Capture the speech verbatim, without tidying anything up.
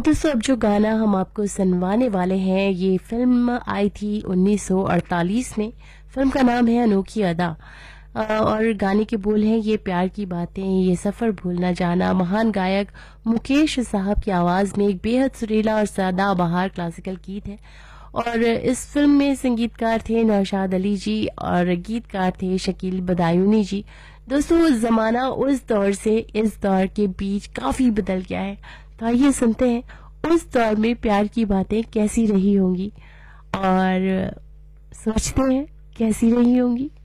दोस्तों अब जो गाना हम आपको सुनवाने वाले हैं ये फिल्म आई थी उन्नीस सौ अड़तालीस में। फिल्म का नाम है अनोखी अदा अ, और गाने के बोल हैं ये प्यार की बातें, ये सफ़र भूलना जाना। महान गायक मुकेश साहब की आवाज़ में एक बेहद सुरीला और सदाबहार क्लासिकल गीत है। और इस फिल्म में संगीतकार थे नौशाद अली जी और गीतकार थे शकील बदायूनी जी। दोस्तों ज़माना उस दौर से इस दौर के बीच काफ़ी बदल गया है, तो आइए सुनते हैं उस दौर में प्यार की बातें कैसी रही होंगी और सोचते हैं कैसी रही होंगी।